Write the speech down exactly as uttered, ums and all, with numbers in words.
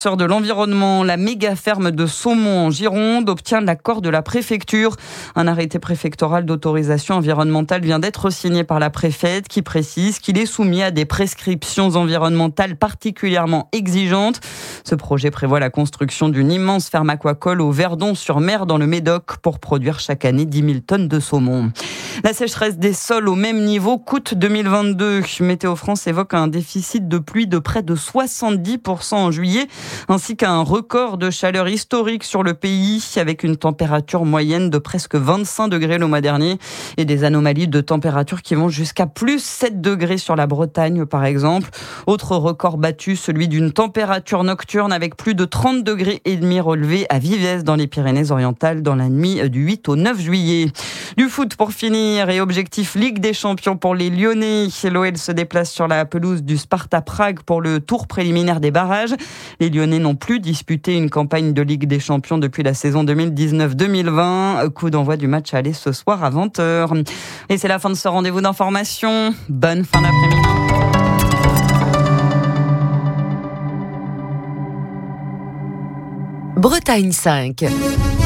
Sur de l'environnement, la méga ferme de Saumont en Gironde obtient l'accord de la préfecture. Un arrêté préfectoral d'autorisation environnementale vient d'être signé par la préfète qui précise qu'il est soumis à des prescriptions environnementales particulièrement exigeantes. Ce projet prévoit la construction d'une immense ferme aquacole au Verdon-sur-Mer dans le Médoc pour produire chaque année dix mille tonnes de saumon. La sécheresse des sols au même niveau qu'août deux mille vingt-deux. Météo France évoque un déficit de pluie de près de soixante-dix pour cent en juillet, ainsi qu'un record de chaleur historique sur le pays, avec une température moyenne de presque vingt-cinq degrés le mois dernier et des anomalies de température qui vont jusqu'à plus sept degrés sur la Bretagne, par exemple. Autre record battu, celui d'une température nocturne avec plus de trente degrés et demi relevé à Vivès dans les Pyrénées-Orientales dans la nuit du huit au neuf juillet. Du foot pour finir et objectif Ligue des Champions pour les Lyonnais. L'O L se déplace sur la pelouse du Sparta Prague pour le tour préliminaire des barrages. Les Lyonnais n'ont plus disputé une campagne de Ligue des Champions depuis la saison deux mille dix-neuf deux mille vingt. Coup d'envoi du match aller ce soir à vingt heures. Et c'est la fin de ce rendez-vous d'information. Bonne fin d'après-midi. Bretagne cinq.